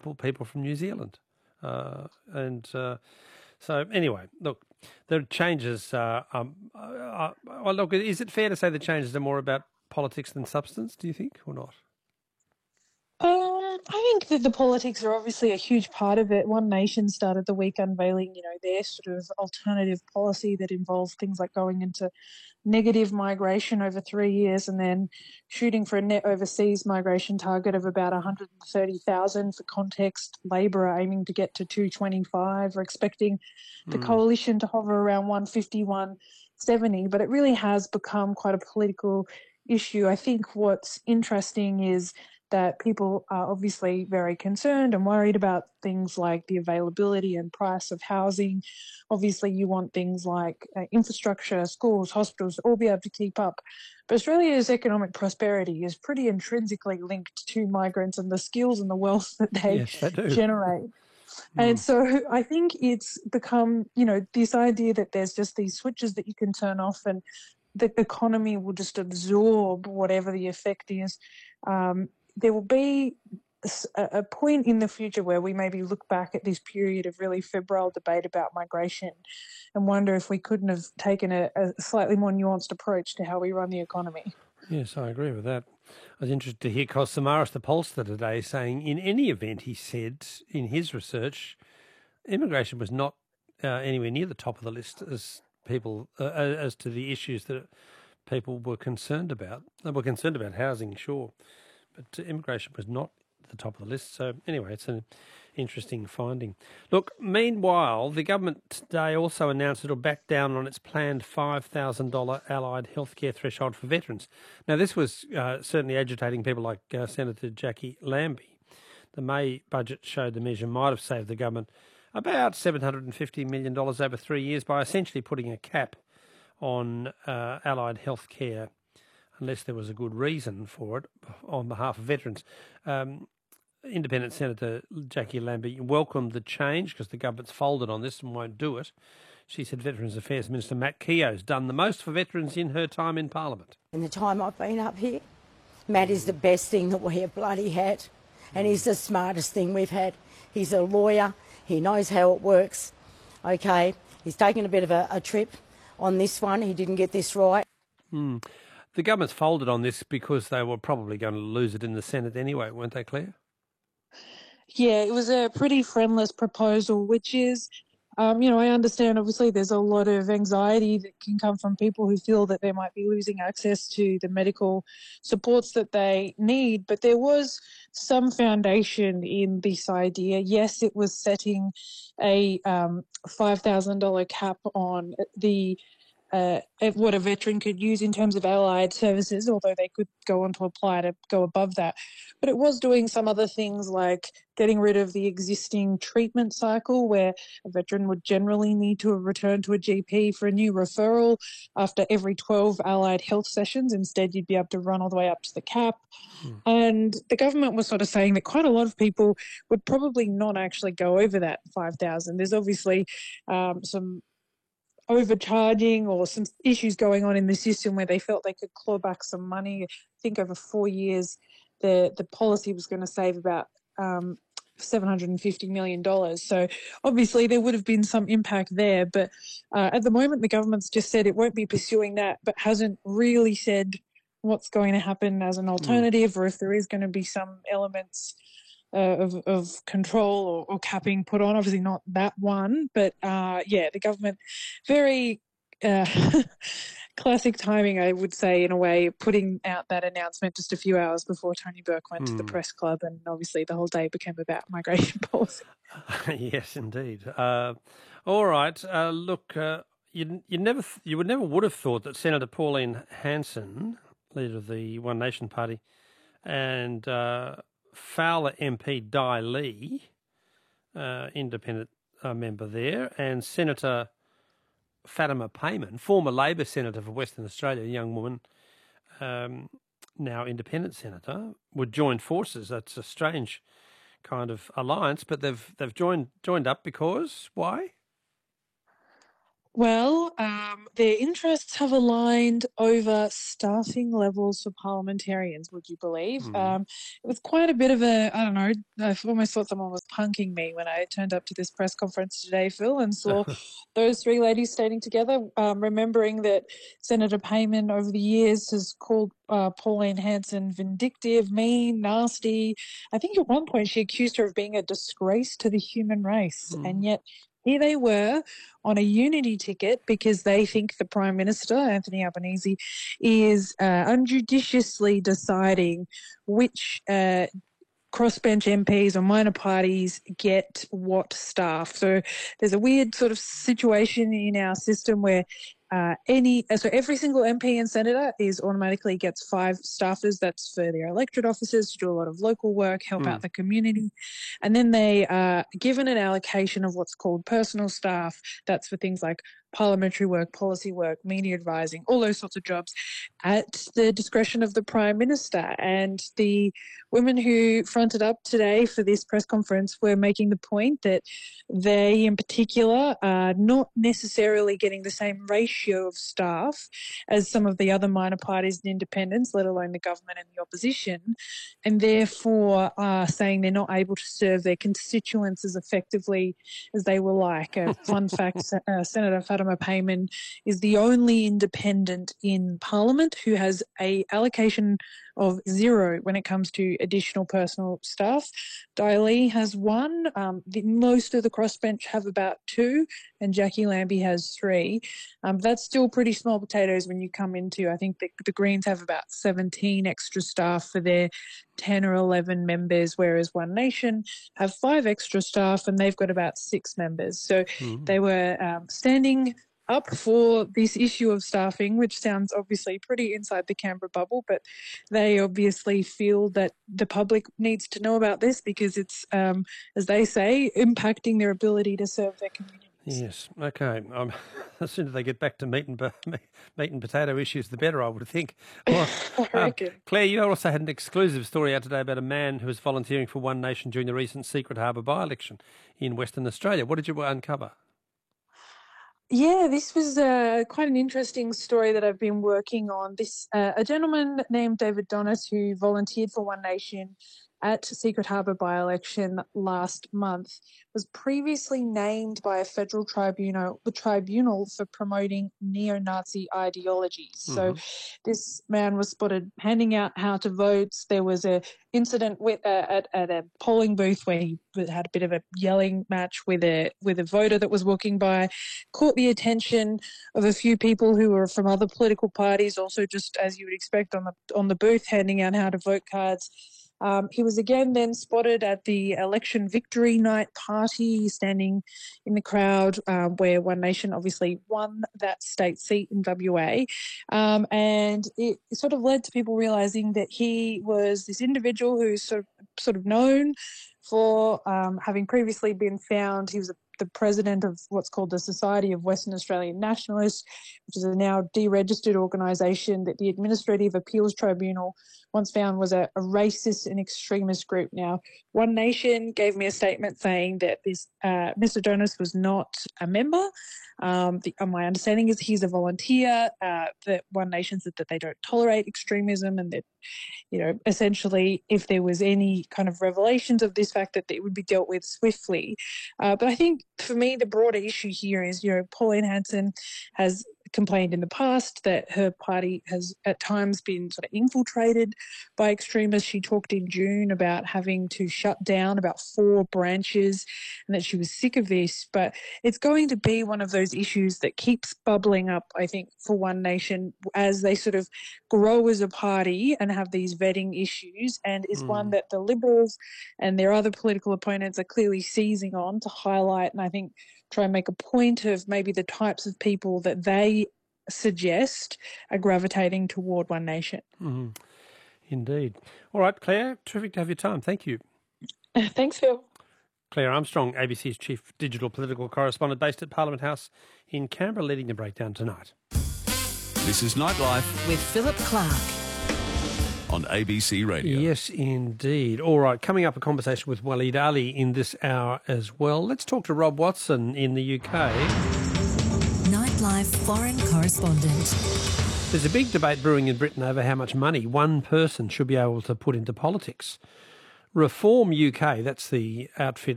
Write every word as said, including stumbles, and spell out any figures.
people people from New Zealand. Uh, and uh, so anyway, look, the changes. Uh, um, uh, uh, look, is it fair to say the changes are more about politics than substance? Do you think, or not? Um, I think that the politics are obviously a huge part of it. One Nation started the week unveiling, you know, their sort of alternative policy that involves things like going into negative migration over three years and then shooting for a net overseas migration target of about one hundred thirty thousand. For context, Labor are aiming to get to two hundred twenty-five. We're expecting the mm. coalition to hover around one fifty, one seventy, but it really has become quite a political issue. I think what's interesting is that people are obviously very concerned and worried about things like the availability and price of housing. Obviously, you want things like uh, infrastructure, schools, hospitals to all be able to keep up. But Australia's economic prosperity is pretty intrinsically linked to migrants and the skills and the wealth that they, yes, they do. generate. Mm. And so I think it's become, you know, this idea that there's just these switches that you can turn off and the economy will just absorb whatever the effect is. Um, there will be a point in the future where we maybe look back at this period of really febrile debate about migration and wonder if we couldn't have taken a, a slightly more nuanced approach to how we run the economy. Yes, I agree with that. I was interested to hear Kos Samaras, the pollster, today saying in any event, he said in his research, immigration was not uh, anywhere near the top of the list as people uh, as to the issues that people were concerned about. They were concerned about housing, sure, but immigration was not at the top of the list. So anyway, it's an interesting finding. Look, meanwhile, the government today also announced it'll back down on its planned five thousand dollars allied healthcare threshold for veterans. Now, this was uh, certainly agitating people like uh, Senator Jackie Lambie. The May budget showed the measure might have saved the government about seven hundred fifty million dollars over three years by essentially putting a cap on uh, allied healthcare, unless there was a good reason for it on behalf of veterans. Um, Independent Senator Jackie Lambie welcomed the change because the government's folded on this and won't do it. She said Veterans Affairs Minister Matt Keogh's done the most for veterans in her time in Parliament. In the time I've been up here, Matt is the best thing that we have bloody had, and he's the smartest thing we've had. He's a lawyer. He knows how it works. Okay, he's taken a bit of a, a trip on this one. He didn't get this right. Mm. The government's folded on this because they were probably going to lose it in the Senate anyway, weren't they, Claire? Yeah, it was a pretty friendless proposal, which is, um, you know, I understand obviously there's a lot of anxiety that can come from people who feel that they might be losing access to the medical supports that they need. But there was some foundation in this idea. Yes, it was setting a um, five thousand dollars cap on the Uh, what a veteran could use in terms of allied services, although they could go on to apply to go above that. But it was doing some other things like getting rid of the existing treatment cycle where a veteran would generally need to return to a G P for a new referral after every twelve allied health sessions. Instead, you'd be able to run all the way up to the cap. Hmm. And the government was sort of saying that quite a lot of people would probably not actually go over that five thousand. There's obviously um, some overcharging or some issues going on in the system where they felt they could claw back some money. I think over four years, the, the policy was going to save about um, seven hundred fifty million dollars. So obviously there would have been some impact there. But uh, at the moment, the government's just said it won't be pursuing that, but hasn't really said what's going to happen as an alternative mm. or if there is going to be some elements Uh, of, of control or, or capping put on. Obviously not that one, but uh, yeah, the government, very uh, classic timing, I would say, in a way, putting out that announcement just a few hours before Tony Burke went mm. to the press club, and obviously the whole day became about migration policy. Yes, indeed. Uh, all right. Uh, look, uh, you you never you would never would have thought that Senator Pauline Hanson, leader of the One Nation Party, and uh, Fowler M P Di Lee, uh, independent uh, member there, and Senator Fatima Payman, former Labor senator for Western Australia, a young woman, um, now independent senator, would join forces. That's a strange kind of alliance, but they've they've joined joined up because why? Well, um, their interests have aligned over staffing levels for parliamentarians, would you believe? Mm. Um, it was quite a bit of a, I don't know, I almost thought someone was punking me when I turned up to this press conference today, Phil, and saw those three ladies standing together, um, remembering that Senator Payman over the years has called uh, Pauline Hanson vindictive, mean, nasty. I think at one point she accused her of being a disgrace to the human race, Mm. and yet here they were on a unity ticket because they think the Prime Minister, Anthony Albanese, is uh, unjudiciously deciding which uh, crossbench M Ps or minor parties get what staff. So there's a weird sort of situation in our system where uh, any so every single M P and senator is automatically gets five staffers. That's for their electorate officers to do a lot of local work, help Mm. out the community, and then they are given an allocation of what's called personal staff. That's for things like parliamentary work, policy work, media advising, all those sorts of jobs at the discretion of the Prime Minister. And the women who fronted up today for this press conference were making the point that they in particular are not necessarily getting the same ratio of staff as some of the other minor parties and independents, let alone the government and the opposition, and therefore are saying they're not able to serve their constituents as effectively as they were like. A fun fact, uh, Senator Fatima Payman is the only independent in Parliament who has a allocation of zero when it comes to additional personal staff. Diley has one. Um, the, most of the crossbench have about two, and Jackie Lambie has three. Um, that's still pretty small potatoes when you come into, I think the, the Greens have about seventeen extra staff for their ten or eleven members, whereas One Nation have five extra staff and they've got about six members. So Mm. they were um, standing up for this issue of staffing, which sounds obviously pretty inside the Canberra bubble, but they obviously feel that the public needs to know about this because it's, um, as they say, impacting their ability to serve their communities. Yes, okay. Um, as soon as they get back to meat and, meat and potato issues, the better, I would think. Well, I reckon. Um, Claire, you also had an exclusive story out today about a man who was volunteering for One Nation during the recent Secret Harbour by-election in Western Australia. What did you uncover? Yeah, this was uh, quite an interesting story that I've been working on. This uh, a gentleman named David Donis who volunteered for One Nation at Secret Harbour by-election last month was previously named by a federal tribunal, the tribunal for promoting neo-Nazi ideologies. Mm-hmm. So this man was spotted handing out how-to votes. There was a incident with uh, at, at a polling booth where he had a bit of a yelling match with a with a voter that was walking by, caught the attention of a few people who were from other political parties, also just as you would expect on the on the booth handing out how to vote cards. Um, he was again then spotted at the election victory night party, standing in the crowd uh, where One Nation obviously won that state seat in W A. Um, and it sort of led to people realising that he was this individual who's sort of, sort of known for um, having previously been found. He was a the president of what's called the Society of Western Australian Nationalists, which is a now deregistered organisation that the Administrative Appeals Tribunal once found was a, a racist and extremist group. Now, One Nation gave me a statement saying that this uh, Mister Donis was not a member. Um, the, uh, my understanding is he's a volunteer. Uh, that One Nation said that they don't tolerate extremism and that, you know, essentially if there was any kind of revelations of this fact that it would be dealt with swiftly. Uh, but I think for me, the broader issue here is, you know, Pauline Hanson has complained in the past that her party has at times been sort of infiltrated by extremists. She talked in June about having to shut down about four branches and that she was sick of this. But it's going to be one of those issues that keeps bubbling up, I think, for One Nation as they sort of grow as a party and have these vetting issues, and is mm. one that the Liberals and their other political opponents are clearly seizing on to highlight and I think try and make a point of maybe the types of people that they suggest are gravitating toward One Nation. Mm-hmm. Indeed. All right, Claire, terrific to have your time. Thank you. Uh, thanks, Phil. Claire Armstrong, A B C's chief digital political correspondent based at Parliament House in Canberra, leading the breakdown tonight. This is Nightlife with Philip Clark on A B C Radio. Yes, indeed. All right, coming up, a conversation with Waleed Ali in this hour as well. Let's talk to Rob Watson in the U K. Night Nightlife foreign correspondent. There's a big debate brewing in Britain over how much money one person should be able to put into politics. Reform U K, that's the outfit